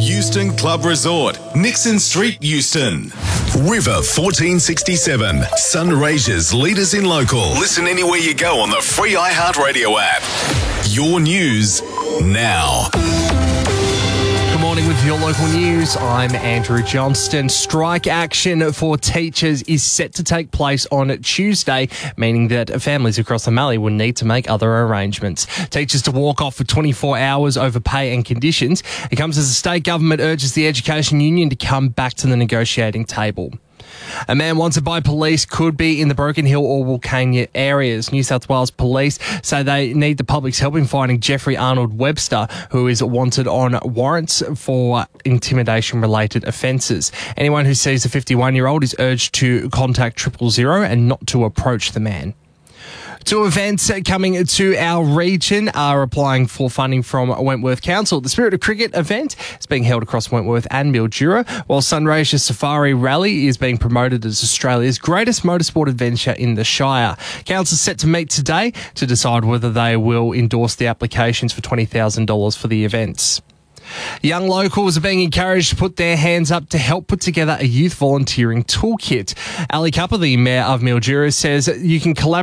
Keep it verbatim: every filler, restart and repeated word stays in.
Euston Club Resort, Nixon Street, Euston. River fourteen sixty-seven, Sunraysia's leaders in local. Listen anywhere you go on the free iHeartRadio app. Your news now. Good morning with your local news. I'm Andrew Johnston. Strike action for teachers is set to take place on Tuesday, meaning that families across the Mallee will need to make other arrangements. Teachers to walk off for twenty-four hours over pay and conditions. It comes as the state government urges the Education Union to come back to the negotiating table. A man wanted by police could be in the Broken Hill or Wilcannia areas. New South Wales Police say they need the public's help in finding Jeffrey Arnold Webster, who is wanted on warrants for intimidation-related offences. Anyone who sees a fifty-one-year-old is urged to contact triple zero and not to approach the man. Two events coming to our region are applying for funding from Wentworth Council. The Spirit of Cricket event is being held across Wentworth and Mildura, while Sunraysia Safari Rally is being promoted as Australia's greatest motorsport adventure in the Shire. Council set to meet today to decide whether they will endorse the applications for twenty thousand dollars for the events. Young locals are being encouraged to put their hands up to help put together a youth volunteering toolkit. Ali Cupper, the Mayor of Mildura, says you can collaborate